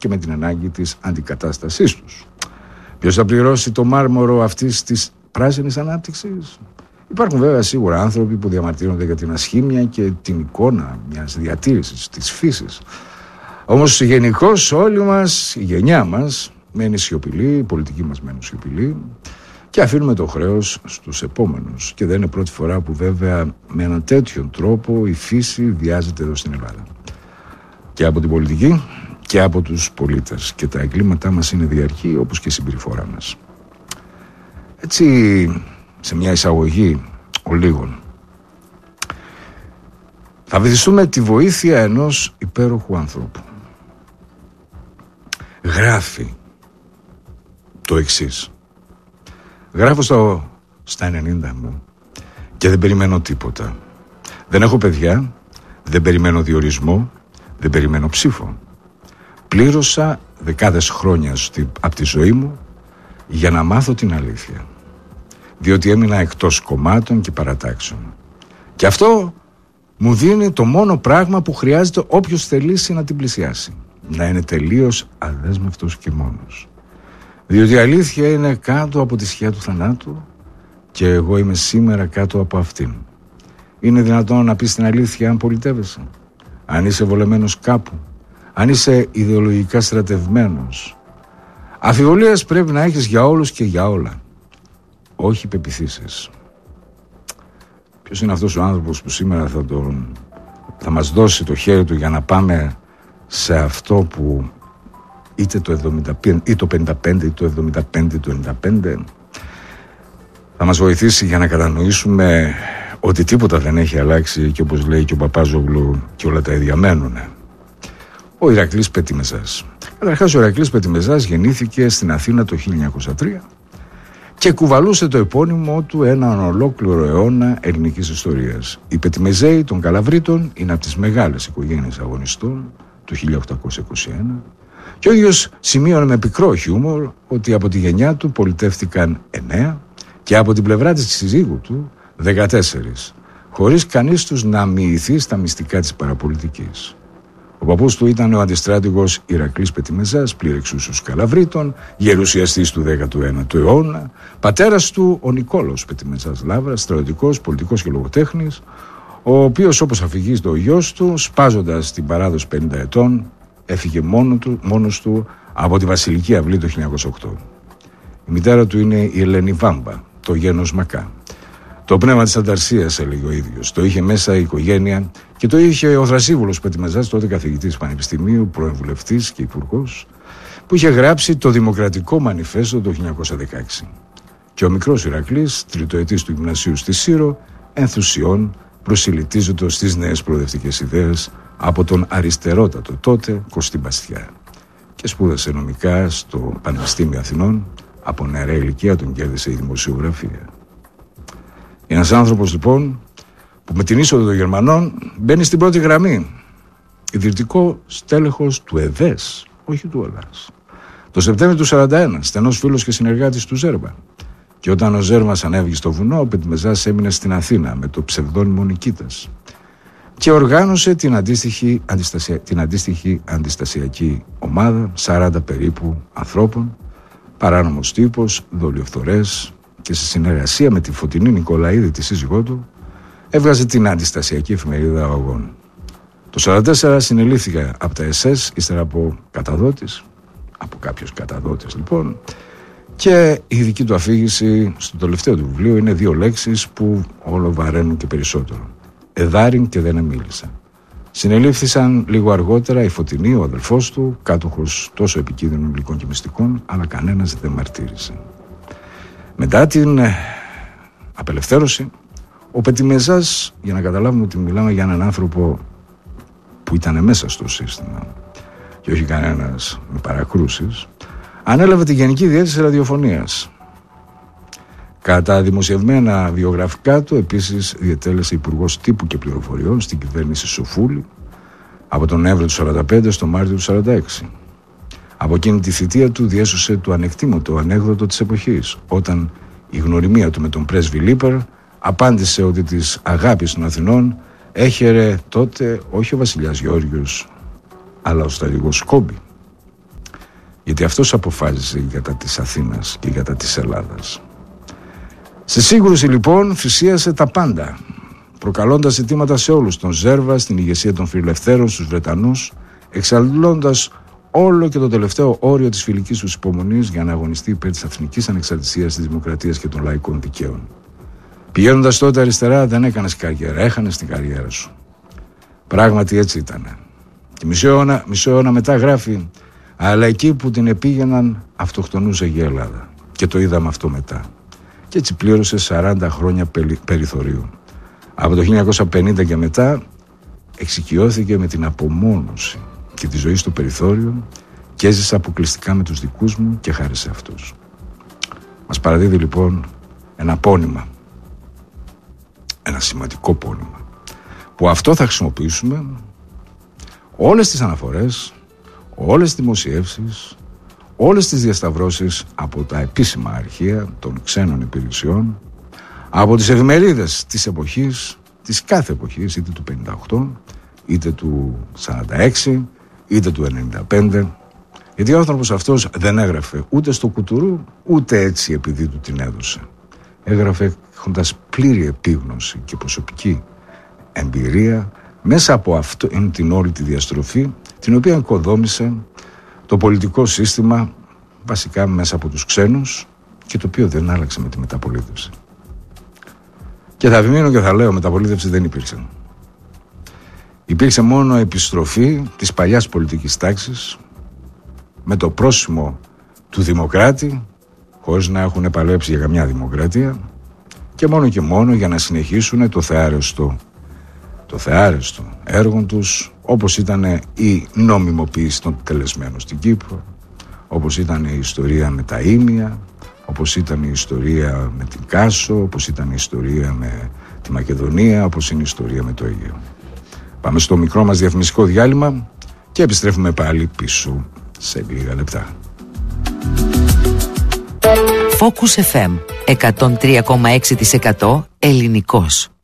και με την ανάγκη της αντικατάστασής τους. Ποιος θα πληρώσει το μάρμαρο αυτής της πράσινης ανάπτυξης? Υπάρχουν βέβαια σίγουρα άνθρωποι που διαμαρτύρονται για την ασχήμια και την εικόνα μιας διατήρησης της φύσης. Όμως γενικώς όλοι μας, η γενιά μας, μένει σιωπηλή, η πολιτική μας μένει σιωπηλή και αφήνουμε το χρέος στους επόμενους. Και δεν είναι πρώτη φορά που βέβαια με έναν τέτοιον τρόπο η φύση διάζεται εδώ στην Ελλάδα. Και από την πολιτική και από τους πολίτες. Και τα εγκλήματά μας είναι διαρκή, όπως και η συμπεριφορά μας. Έτσι, σε μια εισαγωγή ολίγων, θα βυθιστούμε τη βοήθεια ενός υπέροχου ανθρώπου. Γράφει το εξής: γράφω στα 90 μου και δεν περιμένω τίποτα. Δεν έχω παιδιά, δεν περιμένω διορισμό, δεν περιμένω ψήφο. Πλήρωσα δεκάδες χρόνια από τη ζωή μου για να μάθω την αλήθεια, διότι έμεινα εκτός κομμάτων και παρατάξεων. Και αυτό μου δίνει το μόνο πράγμα που χρειάζεται όποιος θελήσει να την πλησιάσει: να είναι τελείως αδέσμευτος και μόνος. Διότι η αλήθεια είναι κάτω από τη σκιά του θανάτου και εγώ είμαι σήμερα κάτω από αυτήν. Είναι δυνατόν να πεις την αλήθεια αν πολιτεύεσαι, αν είσαι βολεμένος κάπου, αν είσαι ιδεολογικά στρατευμένος? Αμφιβολίες πρέπει να έχεις για όλους και για όλα, όχι πεποιθήσεις. Ποιος είναι αυτός ο άνθρωπος που σήμερα θα μας δώσει το χέρι του για να πάμε σε αυτό που είτε το 75 ή το 55 ή το 75 ή το 95 θα μας βοηθήσει για να κατανοήσουμε ότι τίποτα δεν έχει αλλάξει και, όπως λέει και ο Παπάζογλου, και όλα τα ίδια μένουνε? Ο Ηρακλής Πετιμεζάς. Καταρχάς, ο Ηρακλής Πετιμεζάς γεννήθηκε στην Αθήνα το 1903 και κουβαλούσε το επώνυμό του έναν ολόκληρο αιώνα ελληνικής ιστορίας. Οι Πετιμεζαίοι των Καλαβρίτων είναι από τις μεγάλες οικογένειες αγωνιστών του 1821 και ο ίδιος σημείωνε με πικρό χιούμορ ότι από τη γενιά του πολιτεύτηκαν 9 και από την πλευρά της συζύγου του 14, χωρίς κανείς τους να μοιηθεί στα μυστικά της παραπολιτικής. Ο παππούς του ήταν ο αντιστράτηγος Ηρακλής Πετιμεζάς, πλήρεξουσος Καλαβρίτων, γερουσιαστής του 19ου αιώνα. Πατέρας του ο Νικόλαος Πετιμεζάς Λάβρας, στρατιωτικός, πολιτικός και λογοτέχνης, ο οποίος, όπως αφηγεί το γιος του, σπάζοντας την παράδοση 50 ετών, έφυγε μόνος του από τη Βασιλική Αυλή το 1908. Η μητέρα του είναι η Ελένη Βάμπα, το γένος Μακά. Το πνεύμα της ανταρσίας, έλεγε ο ίδιος, το είχε μέσα η οικογένεια και το είχε ο Θρασίβουλος Πετιμεζάς, τότε καθηγητής πανεπιστημίου, πρώην βουλευτής και υπουργός, που είχε γράψει το Δημοκρατικό Μανιφέστο το 1916. Και ο μικρός Ηρακλής, τριτοετής του γυμνασίου στη Σύρο, ενθουσιών προσιλητίζοντας στις νέες προοδευτικές ιδέες από τον αριστερότατο τότε Κωστή Μπαστιά, και σπούδασε νομικά στο Πανεπιστήμιο Αθηνών. Από νεαρά ηλικία τον κέρδισε η δημοσιογραφία. Ένας άνθρωπος λοιπόν που με την είσοδο των Γερμανών μπαίνει στην πρώτη γραμμή, ιδρυτικό στέλεχος του ΕΔΕΣ, όχι του ΟΛΑΣ. Το Σεπτέμβριο του 1941, στενός φίλος και συνεργάτης του Ζέρβα. Και όταν ο Ζέρβας ανέβηκε στο βουνό, ο Πετιμεζάς έμεινε στην Αθήνα με το ψευδόνυμο Νικήτας και οργάνωσε την αντίστοιχη αντιστασιακή ομάδα, 40 περίπου ανθρώπων, παράνομος τύπος, δολιοφθορές, και σε συνεργασία με τη Φωτεινή Νικολαίδη, τη σύζυγό του, έβγαζε την αντιστασιακή εφημερίδα «Ο Αγών». Το 1944 συνελήφθηκε από τα SS, ύστερα από κάποιους καταδότες λοιπόν, και η δική του αφήγηση στο τελευταίο του βιβλίο είναι 2 λέξεις που όλο βαραίνουν και περισσότερο: εδάριν και δεν εμίλησα. Συνελήφθησαν λίγο αργότερα η Φωτεινή, ο αδελφός του, κάτοχος τόσο επικίνδυνων υλικών και μυστικών, αλλά κανένας δεν μαρτύρησε. Μετά την απελευθέρωση, ο Πετιμεζάς, για να καταλάβουμε ότι μιλάμε για έναν άνθρωπο που ήταν μέσα στο σύστημα και όχι κανένας με παρακρούσεις, ανέλαβε τη Γενική Διεύθυνση Ραδιοφωνίας. Κατά δημοσιευμένα βιογραφικά του, επίσης διετέλεσε υπουργός τύπου και πληροφοριών στην κυβέρνηση Σοφούλη από τον Νοέμβριο του 1945 στο Μάρτιο του 1946. Από εκείνη τη θητεία του διέσωσε το ανεκτήμωτο ανέκδοτο της εποχής, όταν η γνωριμία του με τον πρέσβη Λίπερ απάντησε ότι της αγάπης των Αθηνών έχερε τότε όχι ο βασιλιάς Γεώργιος, αλλά ο στρατηγός Σκόμπι. Γιατί αυτός αποφάσισε για τα της Αθήνας και για τα της Ελλάδας. Στη σύγκρουση λοιπόν θυσίασε τα πάντα, προκαλώντας ζητήματα σε όλους, τον Ζέρβα, στην ηγεσία των φιλελευθέρων, στους Βρετανούς, εξαντλώντας όλο και το τελευταίο όριο της φιλικής τους υπομονής για να αγωνιστεί υπέρ της εθνικής ανεξαρτησίας, της δημοκρατίας και των λαϊκών δικαίων. Πηγαίνοντας τότε αριστερά δεν έκανες καριέρα, έχανες την καριέρα σου. Πράγματι έτσι ήτανε. Και μισό αιώνα μετά γράφει, αλλά εκεί που την επήγαιναν αυτοκτονούσε η Ελλάδα. Και το είδαμε αυτό μετά. Και έτσι πλήρωσε 40 χρόνια περιθωρίου. Από το 1950 και μετά εξοικειώθηκε με την απομόνωση και τη ζωή στο περιθώριο και έζησε αποκλειστικά με τους δικούς μου και χάρη σε αυτούς. Μας παραδίδει λοιπόν ένα πόνημα, ένα σημαντικό πόνημα, που αυτό θα χρησιμοποιήσουμε όλες τις αναφορές, όλες τις δημοσιεύσεις, όλες τις διασταυρώσεις από τα επίσημα αρχεία των ξένων υπηρεσιών, από τις εφημερίδες της εποχής, της κάθε εποχής, είτε του 58, είτε του 46, είτε του 95, γιατί ο άνθρωπος αυτός δεν έγραφε ούτε στο κουτουρού, ούτε έτσι επειδή του την έδωσε. Έγραφε έχοντας πλήρη επίγνωση και προσωπική εμπειρία μέσα από αυτό την όλη τη διαστροφή, την οποία οικοδόμησε το πολιτικό σύστημα βασικά μέσα από τους ξένους και το οποίο δεν άλλαξε με τη μεταπολίτευση. Και θα επιμείνω και θα λέω, μεταπολίτευση δεν υπήρξε. Υπήρξε μόνο επιστροφή της παλιάς πολιτικής τάξης με το πρόσημο του δημοκράτη, χωρίς να έχουν παλέψει για καμιά δημοκρατία, και μόνο για να συνεχίσουν το θεάρεστο έργο τους, όπως ήταν η νομιμοποίηση των τελεσμένων στην Κύπρο, όπως ήταν η ιστορία με τα Ήμια, όπως ήταν η ιστορία με την Κάσο, όπως ήταν η ιστορία με τη Μακεδονία, όπως είναι η ιστορία με το Αιγαίο. Πάμε στο μικρό μας διαφημιστικό διάλειμμα και επιστρέφουμε πάλι πίσω σε λίγα λεπτά. Focus FM 103,6% ελληνικός.